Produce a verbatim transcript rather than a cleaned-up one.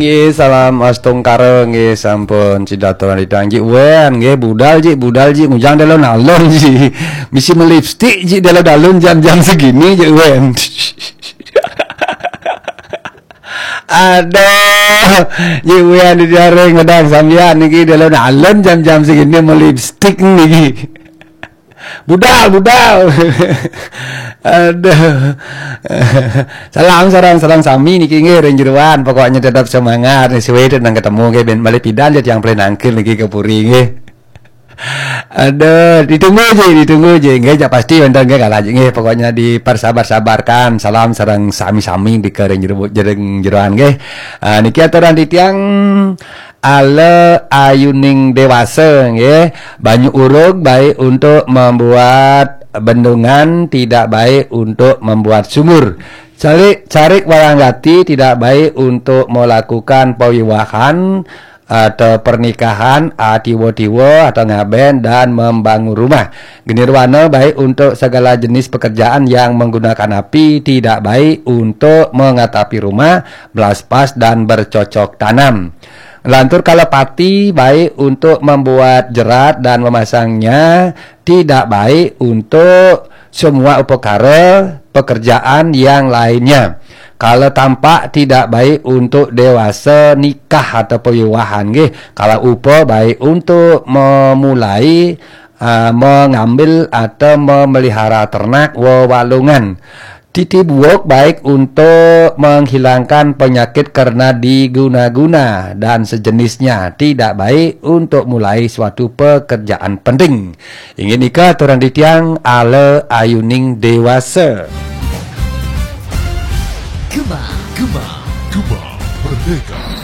Nggih, salam astung kareng nggih sampun cidatoran ditanggi wen nggih budal ji budal ji ngujang dalon alon ji misi melipstik ji dalon dalon jam-jam segini ji wen. Aduh, ji wen di jare ngedang sampean niki dalon alon jam-jam segini melipstik niki. Budal, budal. Aduh. Salam sarang sarang sami niki nggih ring jeroan pokoknya tetap semangat sesuai dengan ketemu nggih ben balik pidan yang paling nangkil niki ke puri nggih. Aduh, ditunggu aja, ditunggu aja nggih ya pasti wonten nggih kalah nggih pokoknya dipersabar-sabarkan. Salam sarang sami-sami di kering jero jereng jeroan nggih. Uh, niki aturan titiang ale ayuning dewasa nggih banyu urug baik untuk membuat bendungan, tidak baik untuk membuat sumur. Cari cari walanggati tidak baik untuk melakukan pewiwahan atau pernikahan, tiwo-tiwo atau ngaben dan membangun rumah. Genirwana baik untuk segala jenis pekerjaan yang menggunakan api, tidak baik untuk mengatapi rumah, belas pas dan bercocok tanam. Lantur kalau pati baik untuk membuat jerat dan memasangnya, tidak baik untuk semua upekara pekerjaan yang lainnya. Kalau tampak tidak baik untuk dewasa nikah atau pewiwahan nggih. Kalau upo baik untuk memulai uh, mengambil atau memelihara ternak wewalungan. Titi buok baik untuk menghilangkan penyakit karena diguna-guna dan sejenisnya. Tidak baik untuk mulai suatu pekerjaan penting. Ingin nikah turun ditiang ale ayuning dewasa. Gema, Gema, Gema Merdeka.